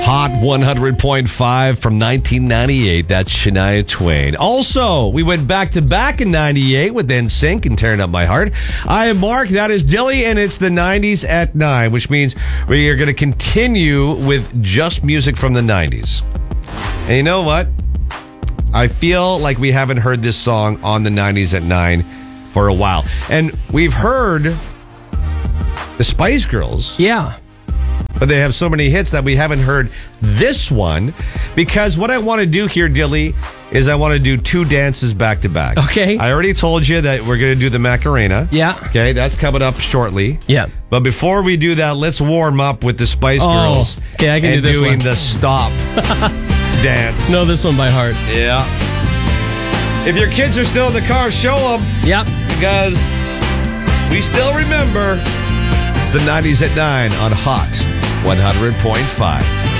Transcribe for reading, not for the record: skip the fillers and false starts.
Hot 100.5 from 1998. That's Shania Twain. Also, we went back to back in 98 with NSYNC and Tearing Up My Heart. I am Mark. That is Dilly, and it's the 90s at 9, which means we are going to continue with just music from the 90s. And you know what? I feel like we haven't heard this song on the 90s at 9 for a while. And we've heard the Spice Girls. Yeah. But they have so many hits that we haven't heard this one. Because what I want to do here, Dilly, is I want to do two dances back to back. Okay. I already told you that we're going to do the Macarena. Yeah. Okay, that's coming up shortly. Yeah. But before we do that, let's warm up with the Spice Girls. Okay, I can do this doing one. the stop dance. Know this one by heart. Yeah. If your kids are still in the car, show them. Yep. Because we still remember it's the 90s at 9 on Hot 100.5.